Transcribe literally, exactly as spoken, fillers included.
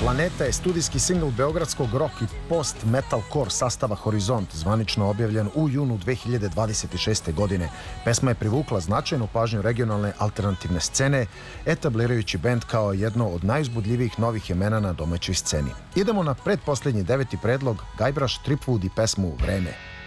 Planeta je studijski singl beogradskog rock i post-metalcore sastava Horizont, zvanično objavljen u junu dve hiljade dvadeset šeste. godine. Pesma je privukla značajnu pažnju regionalne alternativne scene, etablirajući bend kao jedno od najuzbudljivijih novih imena na domaćoj sceni. Idemo na pretposlednji deveti predlog, Guybrush Threepwood i pesmu Vreme.